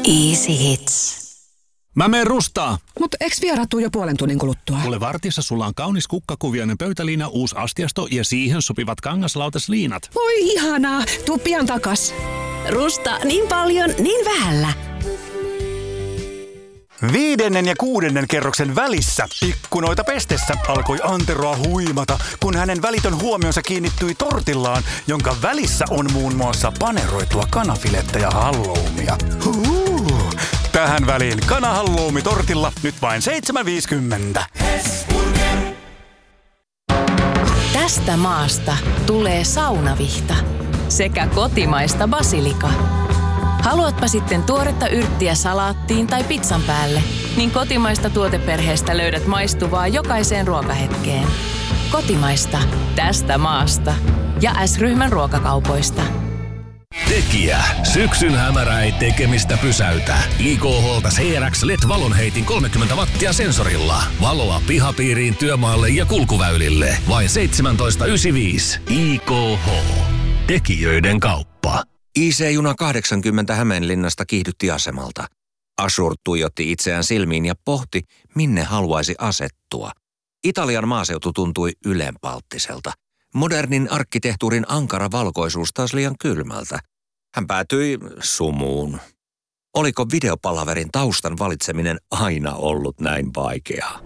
Easy Hits. Mä meen rustaa. Mut eks vieraat tuu jo puolen tunnin kuluttua? Kuule, vartissa sulla on kaunis kukkakuvioinen pöytäliina, uusi astiasto ja siihen sopivat kangaslautasliinat. Voi ihanaa, tuu pian takas. Rusta niin paljon, niin vähällä. 5. ja 6. kerroksen välissä ikkunoita pestessä alkoi Anteroa huimata, kun hänen välitön huomionsa kiinnittyi tortillaan, jonka välissä on muun muassa paneroitua kanafilettä ja halloumia. Tähän väliin kanahalloumi tortilla nyt vain 7,50. Tästä maasta tulee saunavihta sekä kotimaista basilika. Haluatpa sitten tuoretta yrttiä salaattiin tai pizzan päälle, niin kotimaista tuoteperheestä löydät maistuvaa jokaiseen ruokahetkeen. Kotimaista, tästä maasta ja S-ryhmän ruokakaupoista. Tekijä. Syksyn hämärä ei tekemistä pysäytä. IKH:lta CRX LED-valonheitin 30 wattia sensorilla. Valoa pihapiiriin, työmaalle ja kulkuväylille. Vain 17,95. IKH. Tekijöiden kauppa. IC-juna 80 Hämeenlinnasta kiihdytti asemalta. Ashur tuijotti itseään silmiin ja pohti, minne haluaisi asettua. Italian maaseutu tuntui ylenpalttiselta. Modernin arkkitehtuurin ankara valkoisuus taas liian kylmältä. Hän päätyi sumuun. Oliko videopalaverin taustan valitseminen aina ollut näin vaikeaa?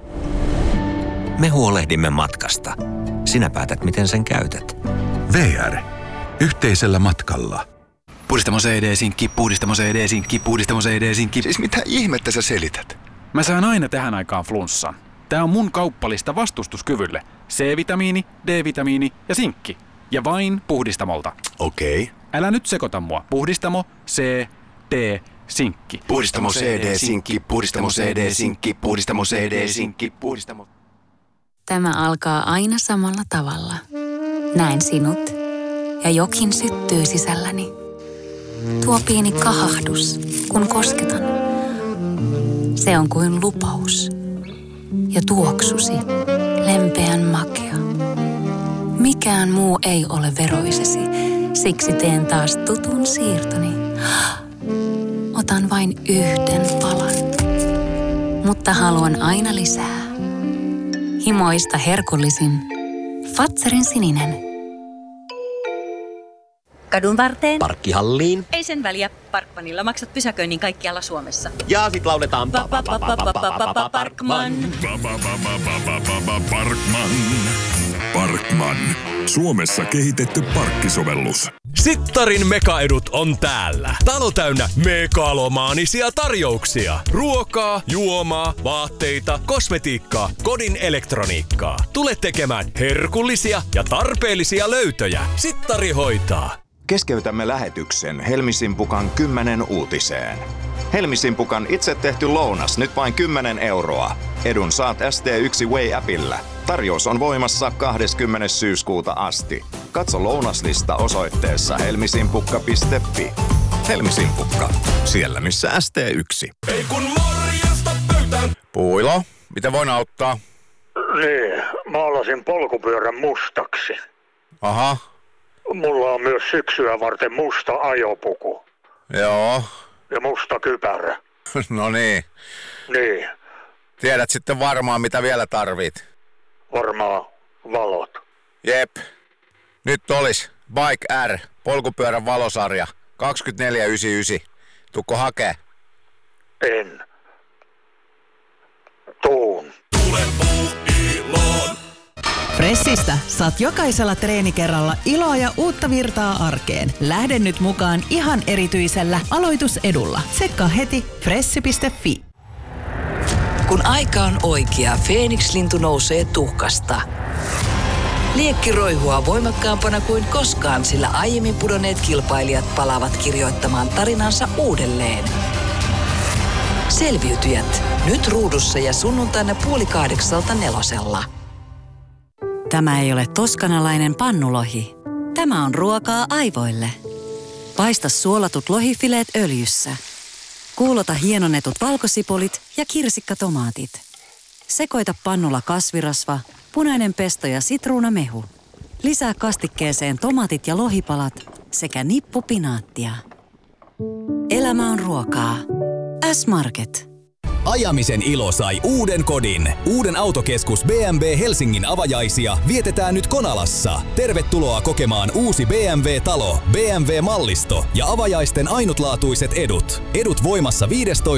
Me huolehdimme matkasta. Sinä päätät, miten sen käytät. VR. Yhteisellä matkalla. Puhdistamo CD-sinkki, puhdistamo CD-sinkki, puhdistamo CD-sinkki. Siis mitä ihmettä sä selität? Mä saan aina tähän aikaan flunssan. Tää on mun kauppalista vastustuskyvylle. C-vitamiini, D-vitamiini ja sinkki. Ja vain Puhdistamolta. Okei. Älä nyt sekoita mua. Puhdistamo, C, D, sinkki. Puhdistamo CD-sinkki, puhdistamo CD-sinkki, puhdistamo CD-sinkki, puhdistamo... Tämä alkaa aina samalla tavalla. Näen sinut ja jokin syttyy sisälläni. Tuo pieni kahahdus, kun kosketan. Se on kuin lupaus. Ja tuoksusi, lempeän makea. Mikään muu ei ole veroisesi, siksi teen taas tutun siirtoni. Otan vain yhden palan, mutta haluan aina lisää. Himoista herkullisin, Fazerin sininen. Kadun varteen. Parkkihalliin. Ei sen väliä. Parkmanilla maksat pysäköinnin kaikkialla Suomessa. Ja sit lauletaan Parkman. Parkman. Suomessa kehitetty parkkisovellus. Sittarin mekaedut on täällä. Talo täynnä megalomaanisia tarjouksia. Ruokaa, juomaa, vaatteita, kosmetiikkaa, kodin elektroniikkaa. Tule tekemään herkullisia ja tarpeellisia löytöjä. Sittari hoitaa. Keskeytämme lähetyksen Helmisimpukan 10 uutiseen. Helmisimpukan itse tehty lounas nyt vain 10 €. Edun saat ST1 Way-appillä. Tarjous on voimassa 20. syyskuuta asti. Katso lounaslista osoitteessa helmisimpukka.fi. Helmisimpukka. Siellä missä ST1. Ei kun morjesta pöytään. Puilo, miten voin auttaa? Niin, maalasin polkupyörän mustaksi. Aha. Mulla on myös syksyä varten musta ajopuku. Joo. Ja musta kypärä. No niin. Niin. Tiedät sitten varmaan mitä vielä tarvit. Varmaan valot. Jep. Nyt olis Bike R, polkupyörän valosarja, 24,99. Tukko hakee? En. Tuun. Tule Puuiloon. Fressistä saat jokaisella treenikerralla iloa ja uutta virtaa arkeen. Lähde nyt mukaan ihan erityisellä aloitusedulla. Tsekkaa heti fressi.fi. Kun aika on oikea, Feeniks-lintu nousee tuhkasta. Liekki roihua voimakkaampana kuin koskaan, sillä aiemmin pudonneet kilpailijat palaavat kirjoittamaan tarinansa uudelleen. Selviytyjät, nyt ruudussa ja sunnuntaina 7:30 Nelosella. Tämä ei ole toskanalainen pannulohi. Tämä on ruokaa aivoille. Paista suolatut lohifileet öljyssä. Kuulota hienonnetut valkosipulit ja kirsikkatomaatit. Sekoita pannulla kasvirasva, punainen pesto ja sitruunamehu. Lisää kastikkeeseen tomaatit ja lohipalat sekä nippu pinaattia. Elämä on ruokaa. S-Market. Ajamisen ilo sai uuden kodin. Uuden autokeskus BMW Helsingin avajaisia vietetään nyt Konalassa. Tervetuloa kokemaan uusi BMW-talo, BMW-mallisto ja avajaisten ainutlaatuiset edut. Edut voimassa